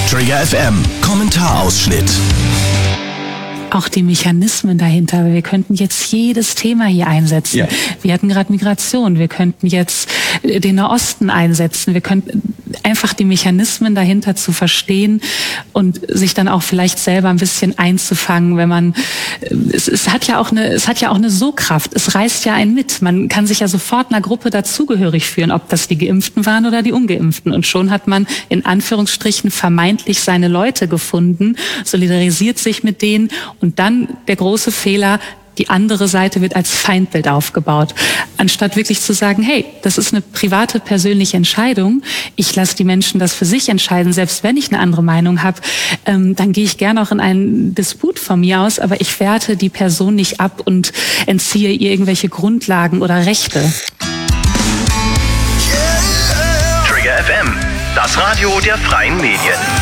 Trigger FM Kommentarausschnitt. Auch die Mechanismen dahinter. Wir könnten jetzt jedes Thema hier einsetzen. Ja. Wir hatten gerade Migration. Wir könnten jetzt den Nahosten einsetzen. Wir könnten einfach die Mechanismen dahinter zu verstehen und sich dann auch vielleicht selber ein bisschen einzufangen, wenn man, es hat ja auch eine Sogkraft. Es reißt ja einen mit. Man kann sich ja sofort einer Gruppe dazugehörig fühlen, ob das die Geimpften waren oder die Ungeimpften. Und schon hat man in Anführungsstrichen vermeintlich seine Leute gefunden, solidarisiert sich mit denen. Und dann der große Fehler, die andere Seite wird als Feindbild aufgebaut. Anstatt wirklich zu sagen, hey, das ist eine private, persönliche Entscheidung. Ich lasse die Menschen das für sich entscheiden, selbst wenn ich eine andere Meinung habe. Dann gehe ich gerne auch in einen Disput von mir aus, aber ich werte die Person nicht ab und entziehe ihr irgendwelche Grundlagen oder Rechte. Trigger FM, das Radio der freien Medien.